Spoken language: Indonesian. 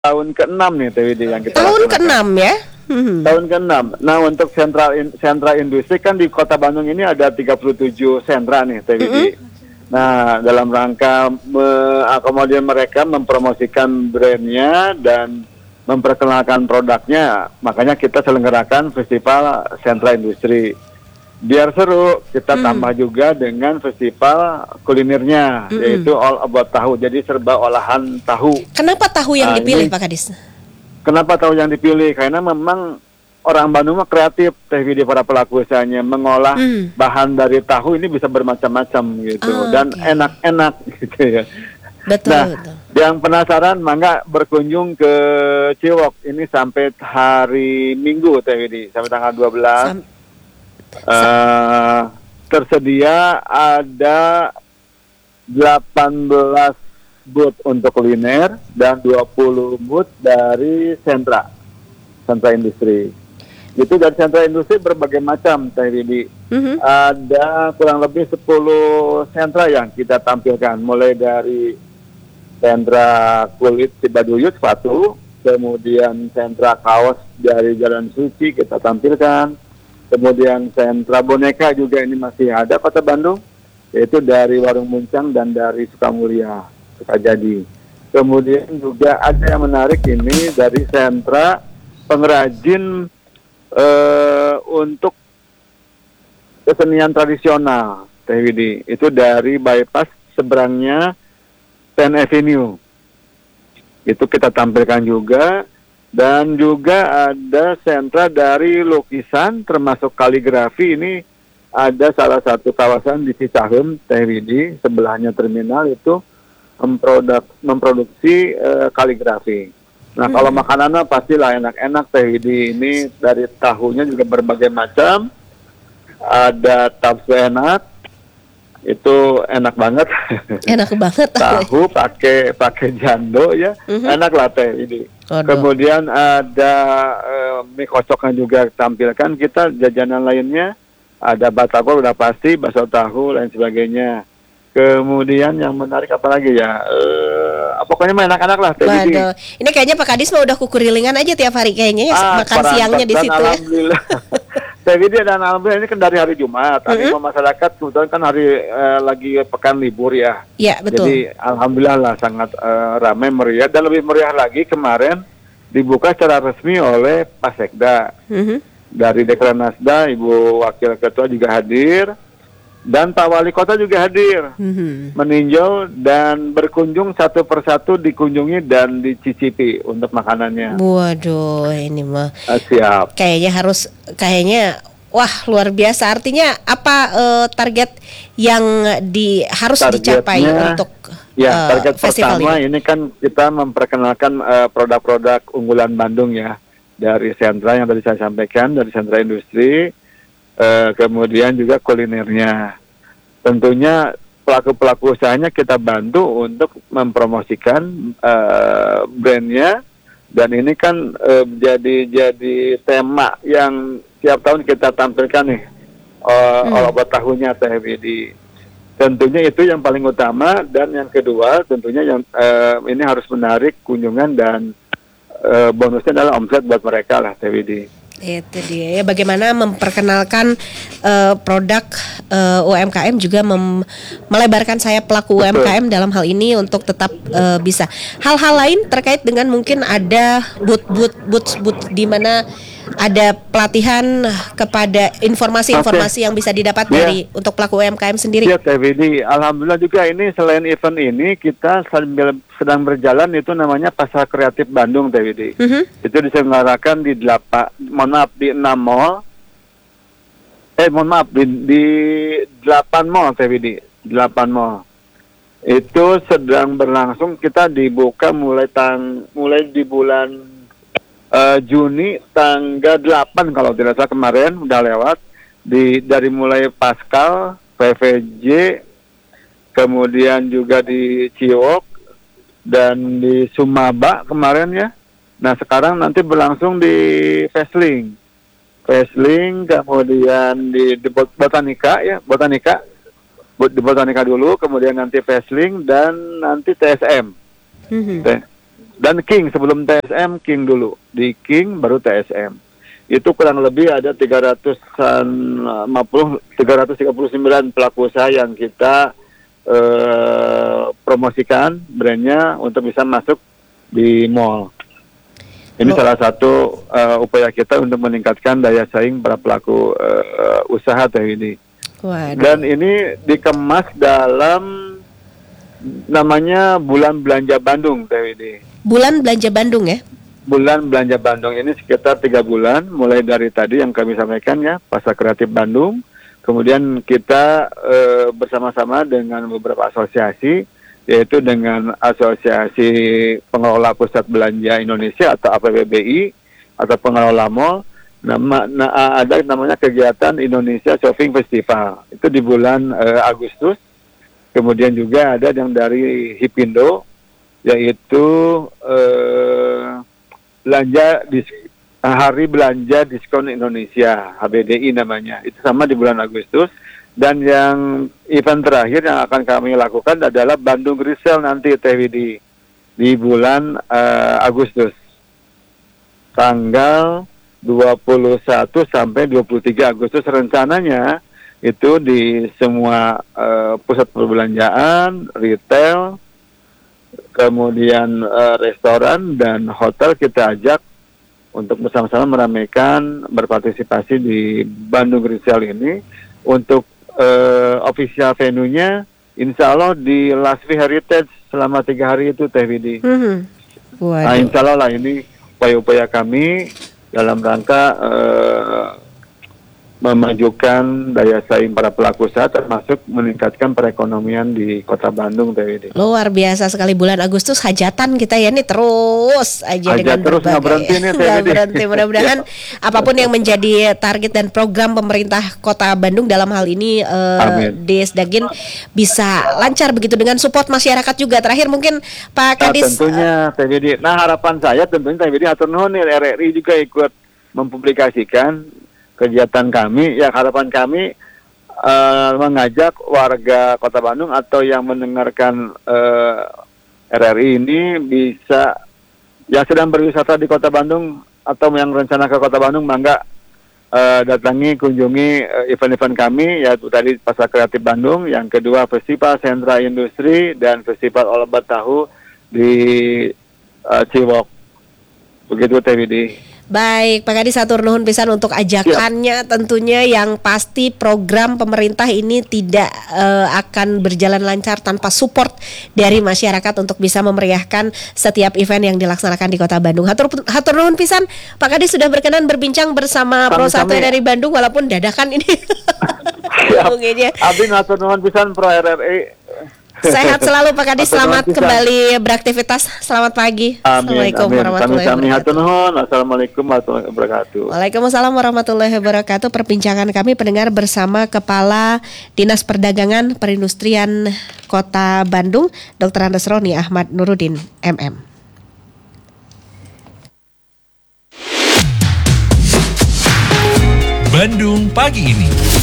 tahun ke-6 nih TWD yang kita Tahun laksanakan. ke-6 ya? Tahun ke-6. Nah, untuk sentra industri kan di Kota Bandung ini ada 37 sentra nih TWD. Nah, dalam rangka mengakomodir mereka mempromosikan brandnya dan memperkenalkan produknya, makanya kita selenggarakan festival sentra industri. Biar seru, kita tambah juga dengan festival kulinernya, yaitu All About Tahu. Jadi serba olahan tahu. Kenapa tahu yang Nah, dipilih ini- Pak Kadis? Kenapa tahu yang dipilih? Karena memang orang Bandung mah kreatif, TVD para pelaku usahanya mengolah bahan dari tahu ini bisa bermacam-macam gitu, dan Oke. enak-enak gitu ya. Betul, Nah, betul. yang penasaran mangga berkunjung ke Ciwok ini sampai hari Minggu TVD, sampai tanggal 12. Sam- Tersedia ada 18 booth untuk kuliner dan 20 booth dari sentra industri. Itu dari sentra industri berbagai macam TVD. Ada kurang lebih 10 sentra yang kita tampilkan, mulai dari sentra kulit Cibaduyut sepatu, kemudian sentra kaos dari Jalan Suci kita tampilkan, kemudian sentra boneka juga ini masih ada Kota Bandung, yaitu dari Warung Muncang dan dari Sukamulya, Sukajadi. Kemudian juga ada yang menarik ini dari sentra pengrajin untuk kesenian tradisional TWD. Itu dari bypass seberangnya 10 Avenue. Itu kita tampilkan juga. Dan juga ada sentra dari lukisan termasuk kaligrafi. Ini ada salah satu kawasan di Cicahem TWD, sebelahnya terminal itu memproduksi kaligrafi. Nah, kalau makanannya pastilah enak-enak TWD. Ini dari tahunya juga berbagai macam. Ada tapsu enak, itu enak banget. Enak banget. Tahu pakai jando ya, enak lah TWD. Waduh. Kemudian ada mie kocoknya juga tampilkan. Kita jajanan lainnya ada batagor udah pasti, bakso tahu lain sebagainya. Kemudian yang menarik apa lagi ya? Pokoknya mah enak-enak lah TWD. Waduh, ini kayaknya Pak Kadis mah udah kurilingan aja tiap hari kayaknya ya, makan siangnya di dan situ ya. alhamdulillah. TWD dan alhamdulillah ini kan dari hari Jumat. Animo masyarakat kebetulan kan hari lagi pekan libur ya. Iya, betul. Jadi alhamdulillah lah sangat ramai meriah, dan lebih meriah lagi kemarin dibuka secara resmi oleh Pak Sekda. Dari Dekranasda, Ibu Wakil Ketua juga hadir. Dan Pak Wali Kota juga hadir, meninjau dan berkunjung satu persatu, dikunjungi dan dicicipi untuk makanannya. Waduh, ini mah Siap. kayaknya wah luar biasa. Artinya apa target yang harus dicapai Targetnya, untuk target festival pertama ini? ini kan kita memperkenalkan produk-produk unggulan Bandung ya, dari sentra yang tadi saya sampaikan, dari sentra industri. Kemudian juga kulinernya. Tentunya pelaku-pelaku usahanya kita bantu untuk mempromosikan brandnya, dan ini kan jadi tema yang tiap tahun kita tampilkan nih, All About Tahunya TWD. Tentunya itu yang paling utama, dan yang kedua tentunya yang ini harus menarik kunjungan, dan bonusnya adalah omset buat mereka lah TWD. Itu dia ya, bagaimana memperkenalkan produk UMKM, juga melebarkan sayap pelaku UMKM dalam hal ini untuk tetap bisa. Hal-hal lain terkait dengan mungkin ada booth di mana ada pelatihan kepada informasi-informasi yang bisa didapat dari untuk pelaku UMKM sendiri. Ya TWD, alhamdulillah juga ini selain event ini kita sedang berjalan itu namanya Pasar Kreatif Bandung TWD. Itu diselenggarakan di 6 mall. Di 8 mall TWD, 8 mall. Itu sedang berlangsung, kita dibuka mulai di bulan Juni tanggal 8 kalau tidak salah, kemarin udah lewat, dari mulai Pascal, PVJ, kemudian juga di Ciwok dan di Sumaba kemarin ya. Nah sekarang nanti berlangsung di Fesling, kemudian di Botanika ya, di Botanika dulu, kemudian nanti Fesling dan nanti TSM. Dan King, sebelum TSM, King dulu. Di King baru TSM. Itu kurang lebih ada 339 pelaku usaha yang kita promosikan brandnya untuk bisa masuk di mall. Ini salah satu upaya kita untuk meningkatkan daya saing para pelaku usaha ini. Dan ini dikemas dalam namanya Bulan Belanja Bandung ini. Bulan Belanja Bandung ya? Bulan Belanja Bandung ini sekitar 3 bulan, mulai dari tadi yang kami sampaikan ya, Pasar Kreatif Bandung. Kemudian kita bersama-sama dengan beberapa asosiasi, yaitu dengan Asosiasi Pengelola Pusat Belanja Indonesia atau APBBI atau pengelola mall. Ada namanya kegiatan Indonesia Shopping Festival. Itu di bulan Agustus. Kemudian juga ada yang dari Hipindo, yaitu Hari Belanja Diskon Indonesia, HBDI namanya. Itu sama di bulan Agustus. Dan yang event terakhir yang akan kami lakukan adalah Bandung Resell nanti TWD di bulan Agustus. Tanggal 21 sampai 23 Agustus rencananya itu di semua pusat perbelanjaan, retail, kemudian restoran dan hotel kita ajak untuk bersama-sama meramaikan berpartisipasi di Bandung Resell ini. Untuk official venue-nya insya Allah di Lasvi Heritage selama 3 hari itu TVD. Nah, insya Allah lah ini upaya-upaya kami dalam rangka memajukan daya saing para pelaku usaha termasuk meningkatkan perekonomian di Kota Bandung TWD. Luar biasa sekali, bulan Agustus hajatan kita ya nih terus aja Hajat dengan terus nggak berhenti nih nggak berhenti. Mudah-mudahan apapun yang menjadi target dan program pemerintah Kota Bandung dalam hal ini Desdagin bisa lancar begitu dengan support masyarakat juga. Terakhir mungkin Pak Kadis. Tentunya TWD. Nah, harapan saya tentunya TWD atur nuhun RRI juga ikut mempublikasikan kegiatan kami. Ya, harapan kami mengajak warga Kota Bandung atau yang mendengarkan RRI ini bisa yang sedang berwisata di Kota Bandung atau yang rencana ke Kota Bandung, mangga datangi, kunjungi event-event kami, yaitu tadi Pasar Kreatif Bandung, yang kedua Festival Sentra Industri dan Festival Olebat Tahu di Ciwok. Begitu TWD. Baik, Pak Kadis atur nuhun pisan untuk ajakannya. Tentunya yang pasti program pemerintah ini tidak akan berjalan lancar tanpa support dari masyarakat untuk bisa memeriahkan setiap event yang dilaksanakan di Kota Bandung. Hatur nuhun pisan, Pak Kadis sudah berkenan berbincang bersama Pro Satwa dari Bandung walaupun dadakan ini. Abdi hatur nuhun pisan Pro RRI. Sehat selalu Pak Kadis, selamat kembali beraktivitas. Selamat pagi. Assalamualaikum warahmatullahi wabarakatuh. Assalamualaikum warahmatullahi wabarakatuh. Waalaikumsalam warahmatullahi wabarakatuh. Perbincangan kami pendengar bersama Kepala Dinas Perdagangan Perindustrian Kota Bandung, Dr. Andes Roni Ahmad Nurudin, MM. Bandung pagi ini.